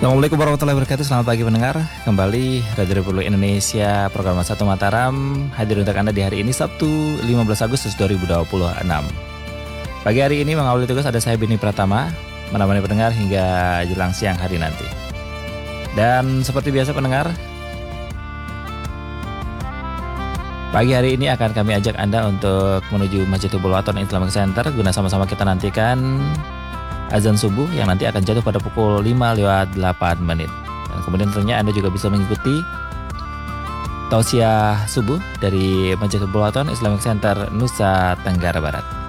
Assalamualaikum warahmatullahi wabarakatuh. Selamat pagi pendengar. Kembali Radio Republik Indonesia program 1 Mataram hadir untuk Anda di hari ini Sabtu 15 Agustus 2026. Pagi hari ini mengawali tugas ada saya Beni Pratama menemani pendengar hingga jelang siang hari nanti. Dan seperti biasa pendengar, pagi hari ini akan kami ajak Anda untuk menuju Masjidul Waton Islamic Center guna sama-sama kita nantikan azan subuh yang nanti akan jatuh pada pukul 5:08. Dan kemudian tentunya Anda juga bisa mengikuti tausiah subuh dari Masjidul Waton Islamic Center Nusa Tenggara Barat.